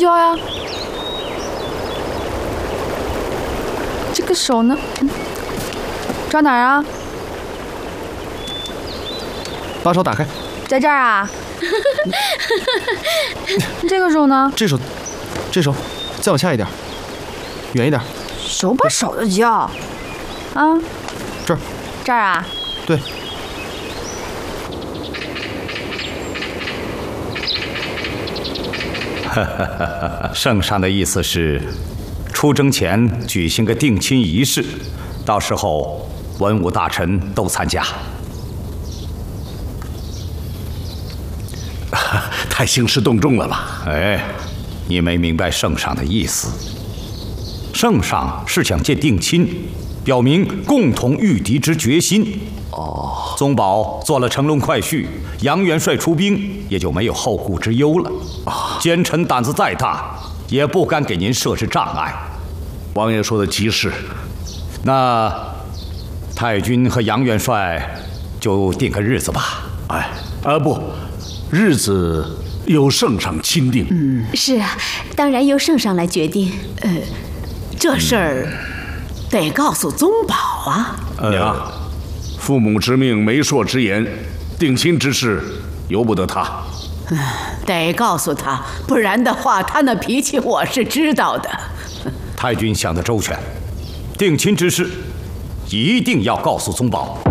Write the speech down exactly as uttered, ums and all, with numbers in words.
叫呀？这个手呢？嗯，找哪儿啊？ 把手打开。 在这儿啊。这个手呢？ 这手，这手，再往下一点，远一点。 手把手的叫。啊？ 这儿。 这儿啊？ 对。 圣上的意思是，出征前举行个定亲仪式，到时候文武大臣都参加。 太兴师动众了吧？ 哎，你没明白圣上的意思。圣上是想借定亲，表明共同御敌之决心。 哦， 宗保做了乘龙快婿，杨元帅出兵，也就没有后顾之忧了。啊，奸臣胆子再大，也不敢给您设置障碍。 王爷说的极是。 那太君和杨元帅就定个日子吧。 哎，啊不，日子由圣上亲定。 嗯，是啊，当然由圣上来决定。呃，这事儿得告诉宗保啊。 娘，父母之命，媒妁之言，定亲之事由不得他。 得告诉他，不然的话，他那脾气我是知道的。 太君想得周全，定亲之事一定要告诉宗保。